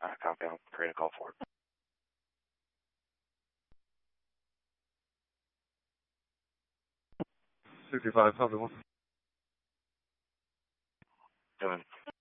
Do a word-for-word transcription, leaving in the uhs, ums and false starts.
Uh, copy. I'll create a call for it. sixty-five, copy one. Doing